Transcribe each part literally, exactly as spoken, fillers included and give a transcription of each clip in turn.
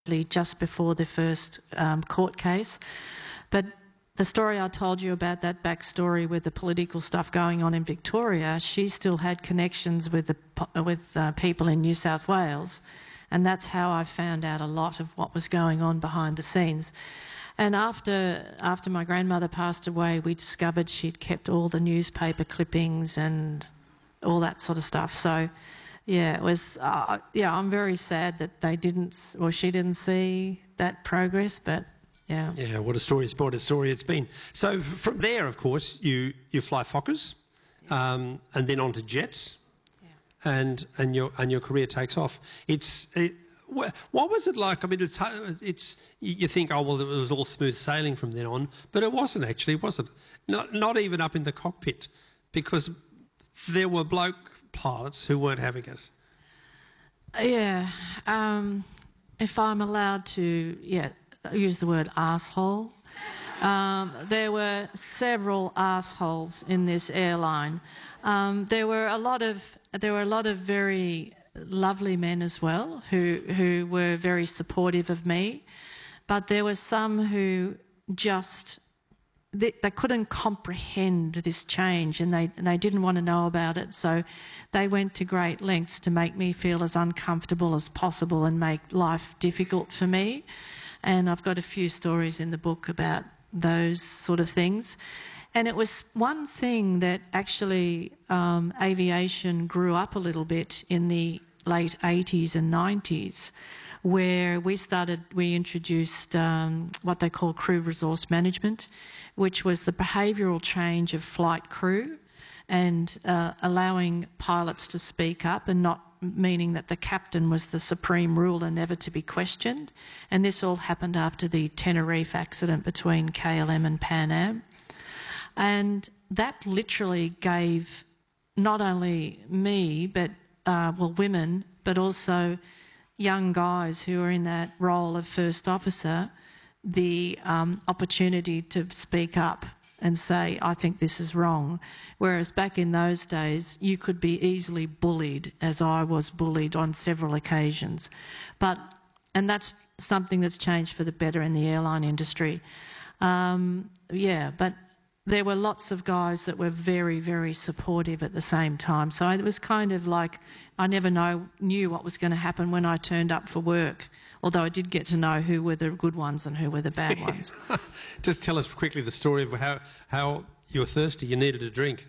just before the first um, court case. But the story I told you about, that backstory with the political stuff going on in Victoria, she still had connections with the with uh, people in New South Wales, and that's how I found out a lot of what was going on behind the scenes. And after after my grandmother passed away, we discovered she'd kept all the newspaper clippings and all that sort of stuff. So, yeah, it was. Uh, yeah, I'm very sad that they didn't, or she didn't see that progress. But yeah, yeah, what a story! What a story it's been. So from there, of course, you you fly Fokkers, um, and then on to jets, yeah. and and your and your career takes off. It's. It, What was it like? I mean, it's, it's you think, oh, well, it was all smooth sailing from then on, but it wasn't actually, was it? Not, not even up in the cockpit, because there were bloke pilots who weren't having it. Yeah, um, if I'm allowed to, yeah, use the word arsehole. Um, there were several arseholes in this airline. Um, there were a lot of there were a lot of very lovely men as well who who were very supportive of me, but there were some who just they, they couldn't comprehend this change, and they and they didn't want to know about it, so they went to great lengths to make me feel as uncomfortable as possible and make life difficult for me. And I've got a few stories in the book about those sort of things. And it was one thing that actually um, aviation grew up a little bit in the late eighties and nineties, where we started, we introduced um, what they call crew resource management, which was the behavioural change of flight crew and uh, allowing pilots to speak up, and not meaning that the captain was the supreme ruler, never to be questioned. And this all happened after the Tenerife accident between K L M and Pan Am. And that literally gave not only me, but, uh, well, women, but also young guys who are in that role of first officer, the um, opportunity to speak up and say, I think this is wrong. Whereas back in those days, you could be easily bullied, as I was bullied on several occasions. But, and that's something that's changed for the better in the airline industry. Um, yeah, but there were lots of guys that were very, very supportive at the same time. So it was kind of like I never know, knew what was going to happen when I turned up for work, although I did get to know who were the good ones and who were the bad ones. Just tell us quickly the story of how, how you were thirsty, you needed a drink.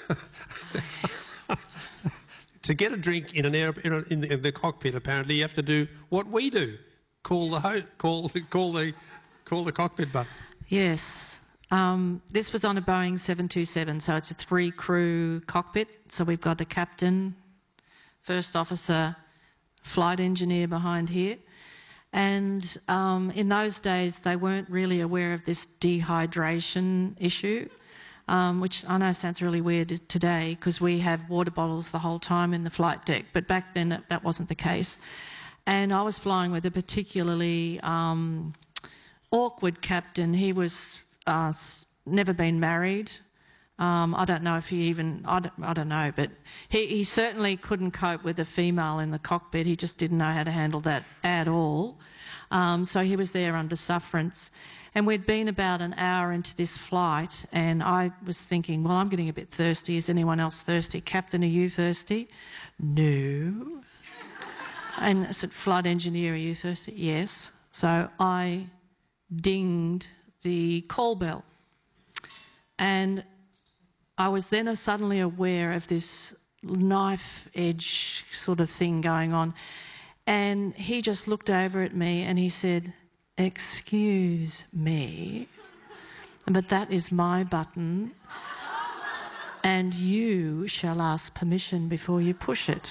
To get a drink in an air, in, a, in, the, in the cockpit, apparently, you have to do what we do: call the ho- call call the call the cockpit button. Yes. Um, this was on a Boeing seven two seven, so it's a three-crew cockpit. So we've got the captain, first officer, flight engineer behind here. And um, in those days, they weren't really aware of this dehydration issue, um, which I know sounds really weird today because we have water bottles the whole time in the flight deck. But back then, that, that wasn't the case. And I was flying with a particularly um, awkward captain. He was... Uh, never been married. Um, I don't know if he even, I don't, I don't know, but he, he certainly couldn't cope with a female in the cockpit. He just didn't know how to handle that at all. Um, so he was there under sufferance. And we'd been about an hour into this flight, and I was thinking, well, I'm getting a bit thirsty. Is anyone else thirsty? Captain, are you thirsty? No. And I said, flight engineer, are you thirsty? Yes. So I dinged the call bell, and I was then suddenly aware of this knife edge sort of thing going on, and he just looked over at me and he said, excuse me, but that is my button and you shall ask permission before you push it.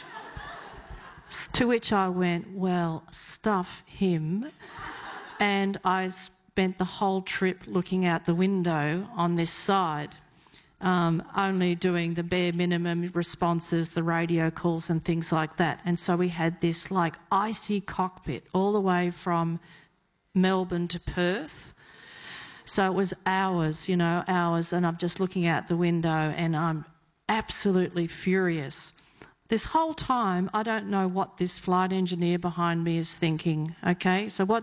To which I went, well, stuff him. And I spent the whole trip looking out the window on this side, um, only doing the bare minimum responses, the radio calls and things like that. And so we had this like icy cockpit all the way from Melbourne to Perth. So it was hours, you know, hours, and I'm just looking out the window and I'm absolutely furious this whole time, I don't know what this flight engineer behind me is thinking, okay? So what